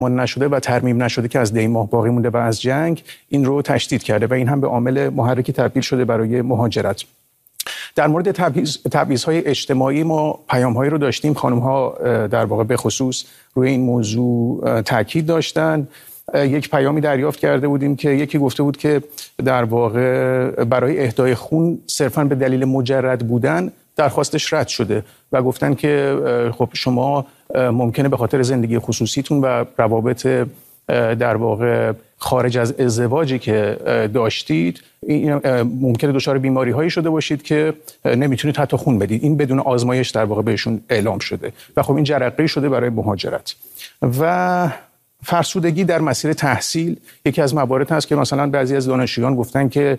نشده و ترمیم نشده که از دی ماه باقی مونده و از جنگ این رو تشدید کرده و این هم به عامل محرکی تبدیل شده برای مهاجرت. در مورد تبعیض‌های اجتماعی ما پیام‌هایی رو داشتیم. خانم‌ها در واقع به خصوص روی این موضوع تاکید داشتن. یک پیامی دریافت کرده بودیم که یکی گفته بود که در واقع برای اهدای خون صرفاً به دلیل مجرد بودن درخواستش رد شده و گفتن که خب شما ممکنه به خاطر زندگی خصوصیتون و روابط در واقع خارج از ازدواجی که داشتید ممکنه دچار بیماری‌هایی شده باشید که نمیتونید حتی خون بدید. این بدون آزمایش در واقع بهشون اعلام شده و خب این جرقه‌ای شده برای مهاجرت. و فرسودگی در مسیر تحصیل یکی از موارد هست که مثلا بعضی از دانشجویان گفتن که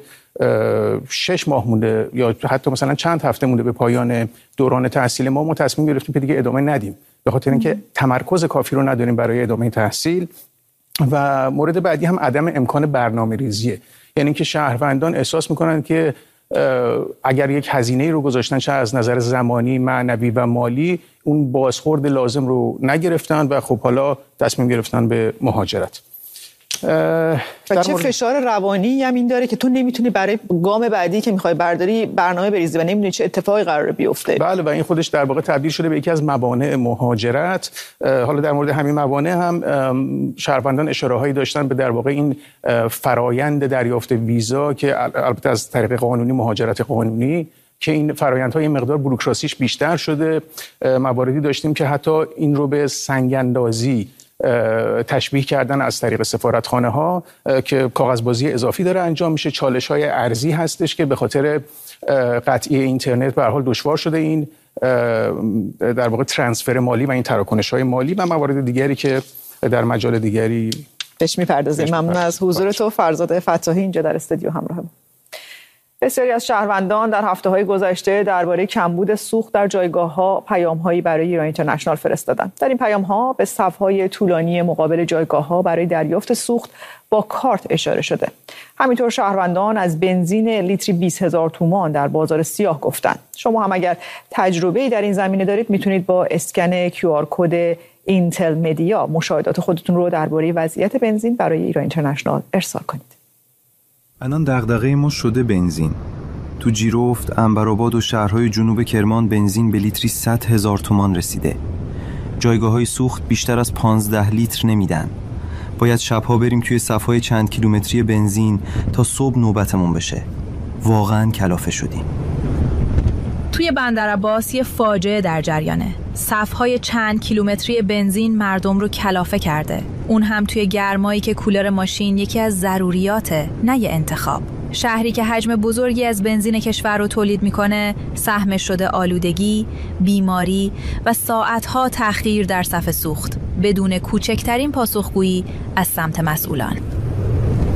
6 ماه مونده یا حتی مثلا چند هفته مونده به پایان دوران تحصیل ما تصمیم گرفتیم که دیگه ادامه ندیم به خاطر اینکه تمرکز کافی رو نداریم برای ادامه تحصیل. و مورد بعدی هم عدم امکان برنامه‌ریزیه، یعنی اینکه شهروندان احساس میکنن که اگر یک هزینه‌ای رو گذاشتن چه از نظر زمانی، معنوی و مالی اون بازخورد لازم رو نگرفتن و خب حالا تصمیم گرفتن به مهاجرت. و چه فشار روانی هم این داره که تو نمیتونی برای گام بعدی که میخوای برداری برنامه بریزی و نمیدونی چه اتفاقی قراره بیفته. بله و این خودش در واقع تبدیل شده به یکی از موانع مهاجرت. حالا در مورد همین موانع هم شهروندان اشاره‌هایی داشتن به در واقع این فرایند دریافت ویزا که البته از طریق قانونی مهاجرت قانونی که این فرایندهای مقدار بوروکراسیش بیشتر شده. مواردی داشتیم که حتی این رو به سنگ‌اندازی تشبیه کردن از طریق سفارتخانه‌ها که کاغذبازی اضافی داره انجام میشه. چالش‌های ارزی هستش که به خاطر قطعی اینترنت به هر حال دشوار شده این در واقع ترانسفر مالی و این تراکنش‌های مالی و موارد دیگری که در مجال دیگری بهش می‌پردازیم. ممنون از حضور تو فرزاد فتاحی اینجا در استودیو همراه. بسیاری از شهروندان در هفته‌های گذشته درباره کمبود سوخت در جایگاه‌ها پیام‌هایی برای ایران اینترنشنال فرستادند. در این پیام‌ها به صف‌های طولانی مقابل جایگاه‌ها برای دریافت سوخت با کارت اشاره شده. همینطور شهروندان از بنزین لیتری 20,000 تومان در بازار سیاه گفتند. شما هم اگر تجربه‌ای در این زمینه دارید میتونید با اسکن QR کد اینتل مدیا مشاهدات خودتون رو درباره وضعیت بنزین برای ایران اینترنشنال ارسال کنید. الان دغدغه ما شده بنزین. تو جیرفت، عنبرآباد و شهرهای جنوب کرمان بنزین به لیتری 100,000 تومان رسیده. جایگاه‌های سوخت بیشتر از 15 لیتر نمیدن. باید شب‌ها بریم توی صف‌های چند کیلومتری بنزین تا صبح نوبتمون بشه. واقعاً کلافه شدیم. توی بندرعباس یه فاجعه در جریانه. صف‌های چند کیلومتری بنزین مردم رو کلافه کرده. اون هم توی گرمایی که کولر ماشین یکی از ضروریاته، نه یه انتخاب. شهری که حجم بزرگی از بنزین کشور رو تولید میکنه، سهمش شده آلودگی، بیماری و ساعتها تأخیر در صف سوخت بدون کوچکترین پاسخگویی از سمت مسئولان.